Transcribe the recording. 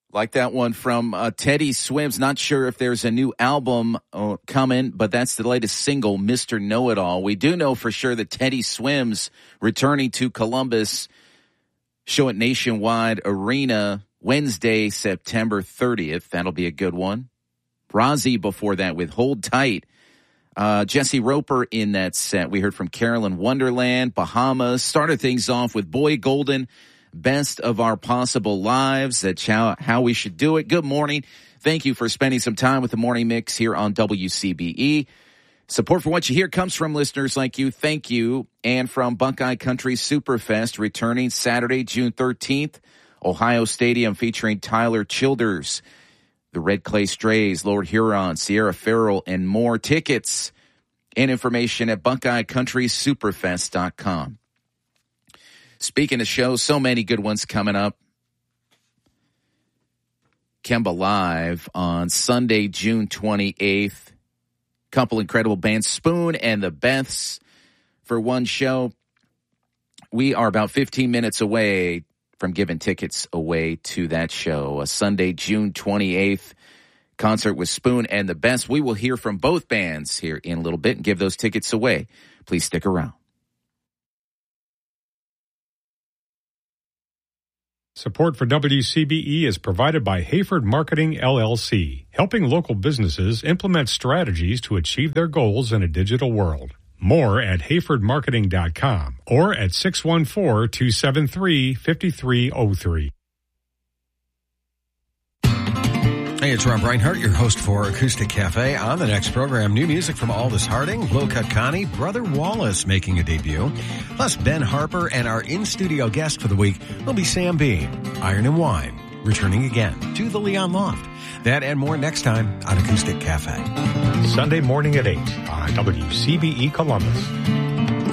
Like that one from Teddy Swims. Not sure if there's a new album coming, but that's the latest single, Mr. Know-It-All. We do know for sure that Teddy Swims returning to Columbus, show at Nationwide Arena Wednesday, September 30th. That'll be a good one. Rozzy before that with Hold Tight. Jesse Roper in that set. We heard from Carolyn Wonderland, Bahamas. Started things off with Boy Golden, Best of Our Possible Lives. That's how we should do it. Good morning. Thank you for spending some time with the Morning Mix here on WCBE. Support for what you hear comes from listeners like you. Thank you. And from Buckeye Country Superfest, returning Saturday, June 13th, Ohio Stadium, featuring Tyler Childers, the Red Clay Strays, Lord Huron, Sierra Farrell, and more. Tickets and information at BuckeyeCountrySuperfest.com. Speaking of shows, so many good ones coming up. Kemba Live on Sunday, June 28th. Couple incredible bands, Spoon and the Beths, for one show. We are about 15 minutes away from giving tickets away to that show. A Sunday, June 28th, concert with Spoon and the Beths. We will hear from both bands here in a little bit and give those tickets away. Please stick around. Support for WCBE is provided by Hayford Marketing, LLC, helping local businesses implement strategies to achieve their goals in a digital world. More at hayfordmarketing.com or at 614-273-5303. Hey, it's Rob Reinhart, your host for Acoustic Cafe. On the next program, new music from Aldous Harding, Low Cut Connie, Brother Wallace making a debut, plus Ben Harper, and our in-studio guest for the week will be Sam B. Iron and Wine, returning again to the Leon Loft. That and more next time on Acoustic Cafe. Sunday morning at 8 on WCBE Columbus.